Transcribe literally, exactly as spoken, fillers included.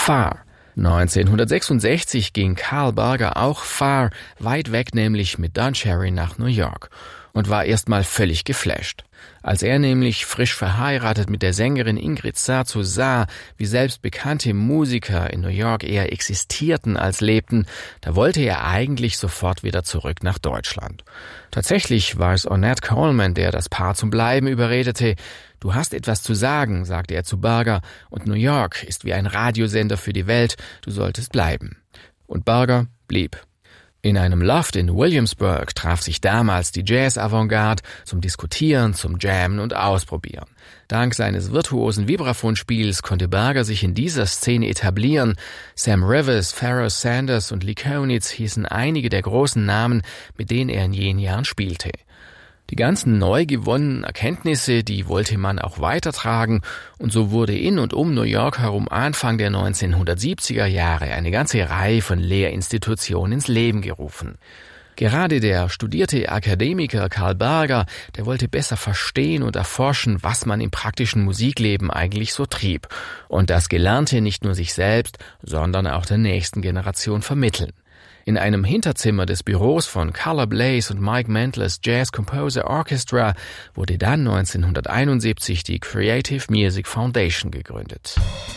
Far. neunzehnhundertsechsundsechzig ging Carl Berger auch far, weit weg nämlich mit Don Cherry nach New York und war erstmal völlig geflasht. Als er nämlich frisch verheiratet mit der Sängerin Ingrid Sarzo sah, wie selbst bekannte Musiker in New York eher existierten als lebten, da wollte er eigentlich sofort wieder zurück nach Deutschland. Tatsächlich war es Ornette Coleman, der das Paar zum Bleiben überredete. »Du hast etwas zu sagen«, sagte er zu Berger, »und New York ist wie ein Radiosender für die Welt, du solltest bleiben.« Und Berger blieb. In einem Loft in Williamsburg traf sich damals die Jazz-Avantgarde zum Diskutieren, zum Jammen und Ausprobieren. Dank seines virtuosen Vibraphonspiels konnte Berger sich in dieser Szene etablieren. Sam Rivers, Pharoah Sanders und Lee Konitz hießen einige der großen Namen, mit denen er in jenen Jahren spielte. Die ganzen neu gewonnenen Erkenntnisse, die wollte man auch weitertragen, und so wurde in und um New York herum Anfang der neunzehnhundertsiebziger Jahre eine ganze Reihe von Lehrinstitutionen ins Leben gerufen. Gerade der studierte Akademiker Carl Berger, der wollte besser verstehen und erforschen, was man im praktischen Musikleben eigentlich so trieb, und das Gelernte nicht nur sich selbst, sondern auch der nächsten Generation vermitteln. In einem Hinterzimmer des Büros von Carla Bley's und Mike Mantlers Jazz Composer Orchestra wurde dann neunzehnhunderteinundsiebzig die Creative Music Foundation gegründet.